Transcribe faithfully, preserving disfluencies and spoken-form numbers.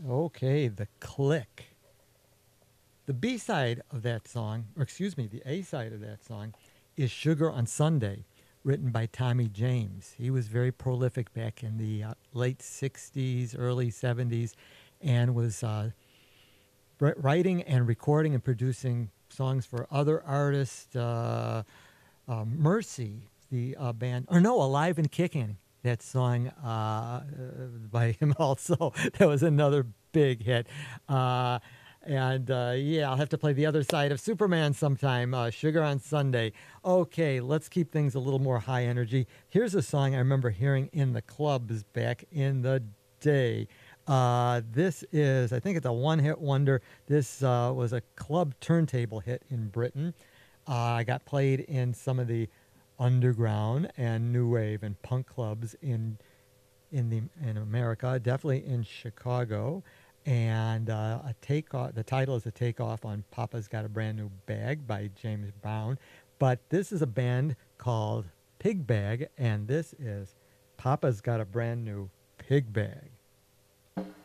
Okay, The Click. The B side of that song, or excuse me, the A side of that song, is Sugar on Sunday, written by Tommy James. He was very prolific back in the uh, late sixties, early seventies, and was uh, wri- writing and recording and producing songs for other artists. Uh, uh, Mercy, the uh, band, or no, Alive and Kicking. That song uh, uh, by him also. That was another big hit. Uh, and uh, yeah, I'll have to play the other side of Superman sometime. Uh, Sugar on Sunday. Okay, let's keep things a little more high energy. Here's a song I remember hearing in the clubs back in the day. Uh, this is, I think it's a one hit wonder. This uh, was a club turntable hit in Britain. Uh, I got played in some of the underground and new wave and punk clubs in in the in America, definitely in Chicago. And uh, a takeoff. The title is a takeoff on "Papa's Got a Brand New Bag" by James Brown. But this is a band called Pig Bag, and this is "Papa's Got a Brand New Pig Bag."